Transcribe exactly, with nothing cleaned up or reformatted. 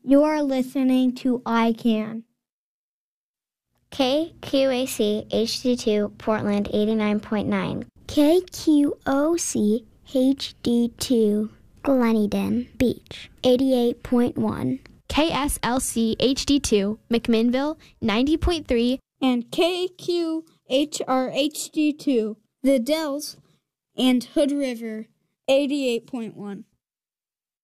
You are listening to I Can. K Q A C H D two Portland eighty-nine point nine. K Q O C H D two Gleneden Beach eighty-eight point one. K S L C H D two McMinnville ninety point three. And K Q H R H D two The Dells and Hood River eighty-eight point one.